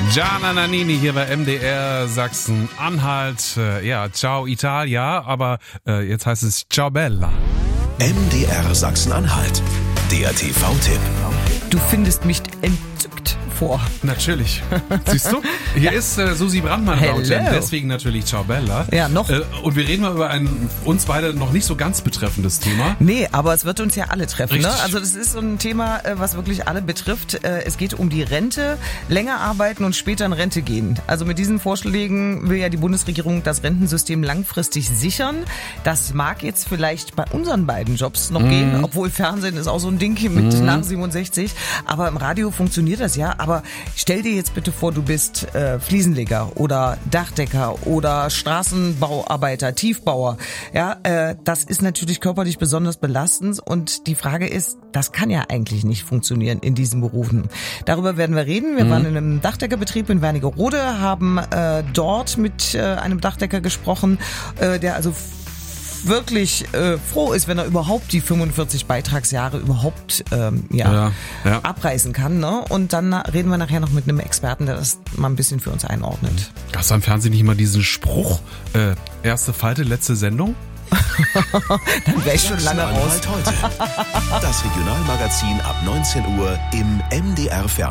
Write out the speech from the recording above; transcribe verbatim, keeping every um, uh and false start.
Gianna Nannini hier bei M D R Sachsen-Anhalt. Äh, ja, ciao Italia, aber äh, jetzt heißt es ciao Bella. M D R Sachsen-Anhalt, der T V-Tipp. Du findest mich entzückt vor. Natürlich. Siehst du? Hier ja. ist äh, Susi Brandmann Hello. laut, deswegen natürlich ciao Bella. Ja, noch. Äh, und wir reden mal über ein uns beide noch nicht so ganz betreffendes Thema. Nee, aber es wird uns ja alle treffen. Ne? Richtig. Also das ist so ein Thema, was wirklich alle betrifft. Es geht um die Rente, länger arbeiten und später in Rente gehen. Also mit diesen Vorschlägen will ja die Bundesregierung das Rentensystem langfristig sichern. Das mag jetzt vielleicht bei unseren beiden Jobs noch mhm. gehen, obwohl Fernsehen ist auch so ein Ding mit mhm. nach siebenundsechzig. Aber im Radio funktioniert das ja. Aber stell dir jetzt bitte vor, du bist äh, Fliesenleger oder Dachdecker oder Straßenbauarbeiter, Tiefbauer. Ja, äh, das ist natürlich körperlich besonders belastend und die Frage ist, das kann ja eigentlich nicht funktionieren in diesen Berufen. Darüber werden wir reden. Wir mhm. waren in einem Dachdeckerbetrieb in Wernigerode, haben äh, dort mit äh, einem Dachdecker gesprochen, äh, der also wirklich äh, froh ist, wenn er überhaupt die fünfundvierzig Beitragsjahre überhaupt ähm, ja, ja, ja. abreißen kann. Ne? Und dann reden wir nachher noch mit einem Experten, der das mal ein bisschen für uns einordnet. Gab es am Fernsehen nicht immer diesen Spruch, äh, erste Falte, letzte Sendung? Dann wäre ich schon lange raus. Heute. Das Regionalmagazin ab neunzehn Uhr im M D R Fernsehen.